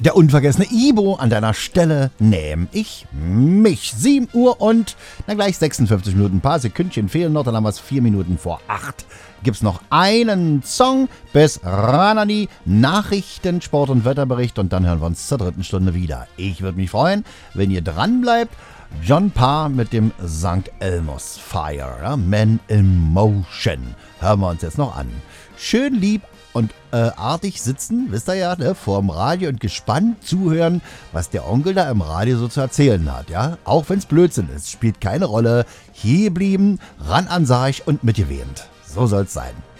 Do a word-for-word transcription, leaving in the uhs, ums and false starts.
Der unvergessene Ibo an deiner Stelle nehm ich mich. sieben Uhr und na gleich sechsundfünfzig Minuten, ein paar Sekündchen fehlen noch, dann haben wir es vier Minuten vor acht. Gibt's noch einen Song bis Ranani, Nachrichten, Sport- und Wetterbericht und dann hören wir uns zur dritten Stunde wieder. Ich würde mich freuen, wenn ihr dran bleibt. John Parr mit dem Sankt Elmo's Fire, ja? Man in Motion. Hören wir uns jetzt noch an. Schön lieb und äh, artig sitzen, wisst ihr ja, ne, vorm Radio und gespannt zuhören, was der Onkel da im Radio so zu erzählen hat, ja. Auch wenn's Blödsinn ist, spielt keine Rolle. Hier blieben, ran an Sarg und mitgewähnt. So soll's sein.